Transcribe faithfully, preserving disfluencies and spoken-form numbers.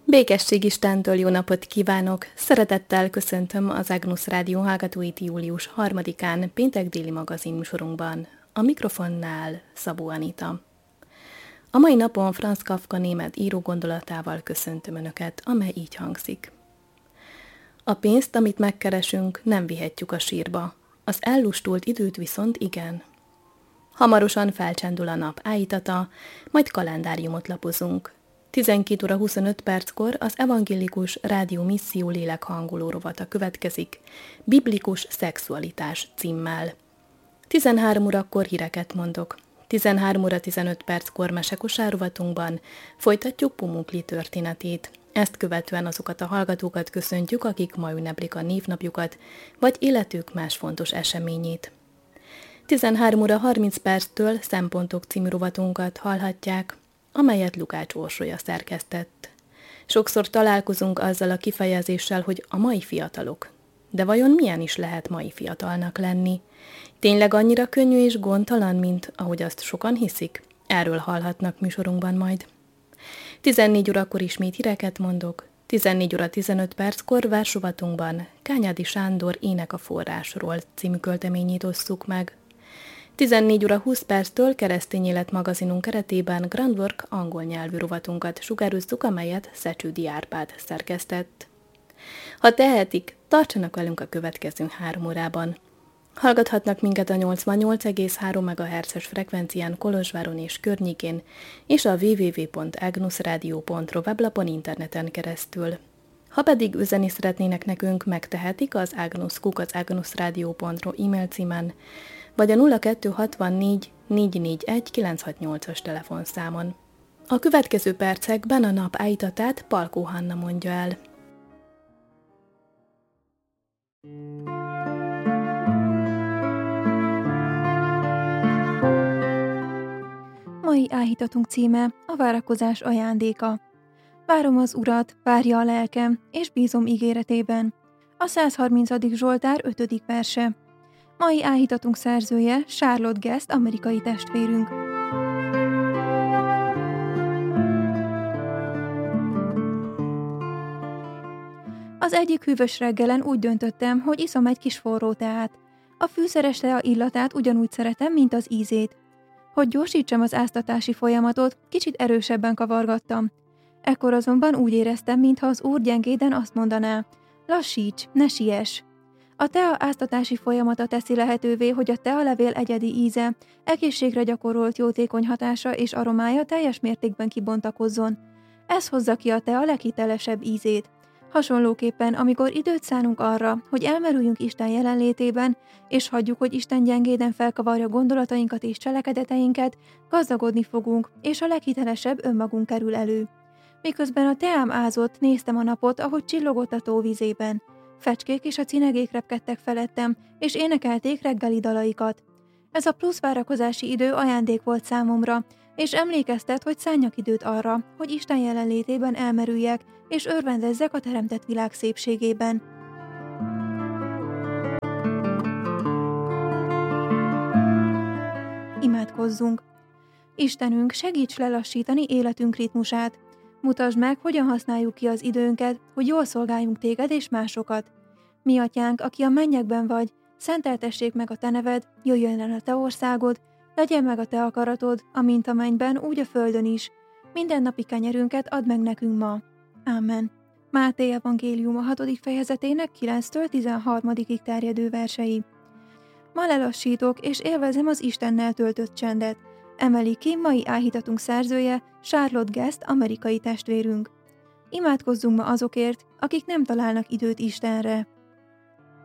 Békesség Istentől jó napot kívánok! Szeretettel köszöntöm az Agnus Rádió hallgatóit július harmadikán péntek déli magazin műsorunkban. A mikrofonnál Szabó Anita. A mai napon Franz Kafka német író gondolatával köszöntöm Önöket, amely így hangzik. A pénzt, amit megkeresünk, nem vihetjük a sírba. Az ellustult időt viszont igen. Hamarosan felcsendül a nap ájtata, majd kalendáriumot lapozunk. tizenkét óra huszonöt perckor az evangélikus rádió misszió lélekhangoló rovata következik, Biblikus szexualitás címmel. tizenhárom órakor híreket mondok. tizenhárom óra tizenöt perckor mesekosár rovatunkban folytatjuk Pumuckli történetét. Ezt követően azokat a hallgatókat köszöntjük, akik ma ünneplik a névnapjukat, vagy életük más fontos eseményét. tizenhárom óra harminc perctől Szempontok című rovatunkat hallhatják, amelyet Lukács Orsolya szerkesztett. Sokszor találkozunk azzal a kifejezéssel, hogy a mai fiatalok. De vajon milyen is lehet mai fiatalnak lenni? Tényleg annyira könnyű és gondtalan, mint ahogy azt sokan hiszik? Erről hallhatnak műsorunkban majd. tizennégy órakor ismét híreket mondok. tizennégy óra tizenöt perckor versrovatunkban Kányádi Sándor Ének a forrásról című költeményét osszuk meg. tizennégy óra húsz perctől Keresztény Élet magazinunk keretében Grand Work angol nyelvű rovatunkat sugározzuk, amelyet Szecsődi Árpád szerkesztett. Ha tehetik, tartsanak velünk a következő három órában. Hallgathatnak minket a nyolcvannyolc egész három megahertzes frekvencián Kolozsváron és környékén, és a double-u double-u double-u pont agnusradio pont ro weblapon interneten keresztül. Ha pedig üzenni szeretnének nekünk, megtehetik az agnus kukac agnusradio pont ro e-mail címen, vagy a nulla kettő hatvannégy négy négy egy kilenc hat nyolcas telefonszámon. A következő percekben a nap ájtatát Palkó Hanna mondja el. Mai áhítatunk címe a várakozás ajándéka. Várom az Urat, várja a lelkem, és bízom ígéretében. A százharmincadik Zsoltár ötödik verse. Mai áhítatunk szerzője Charlotte Guest, amerikai testvérünk. Az egyik hűvös reggelen úgy döntöttem, hogy iszom egy kis forró teát. A fűszeres tea illatát ugyanúgy szeretem, mint az ízét. Hogy gyorsítsam az áztatási folyamatot, kicsit erősebben kavargattam. Ekkor azonban úgy éreztem, mintha az Úr gyengéden azt mondaná: lassíts, ne siess! A tea áztatási folyamata teszi lehetővé, hogy a tealevél egyedi íze, egészségre gyakorolt jótékony hatása és aromája teljes mértékben kibontakozzon. Ez hozza ki a tea leghitelesebb ízét. Hasonlóképpen, amikor időt szánunk arra, hogy elmerüljünk Isten jelenlétében, és hagyjuk, hogy Isten gyengéden felkavarja gondolatainkat és cselekedeteinket, gazdagodni fogunk, és a leghitelesebb önmagunk kerül elő. Miközben a teám ázott, néztem a napot, ahogy csillogott a tóvizében. Fecskék és a cinegék repkedtek felettem, és énekelték reggeli dalaikat. Ez a plusz várakozási idő ajándék volt számomra, és emlékeztet, hogy szánjak időt arra, hogy Isten jelenlétében elmerüljek, és örvendezzek a teremtett világ szépségében. Imádkozzunk! Istenünk, segíts lelassítani életünk ritmusát! Mutasd meg, hogyan használjuk ki az időnket, hogy jól szolgáljunk téged és másokat. Mi atyánk, aki a mennyekben vagy, szenteltessék meg a te neved, jöjjön el a te országod, legyen meg a te akaratod, amint a mennyben, úgy a földön is. Mindennapi kenyerünket add meg nekünk ma. Ámen. Máté evangélium a hatodik fejezetének kilenctől tizenharmadikig terjedő versei. Ma lelassítok, és élvezem az Istennel töltött csendet. Emeli ki mai áhítatunk szerzője, Charlotte Guest, amerikai testvérünk. Imádkozzunk ma azokért, akik nem találnak időt Istenre.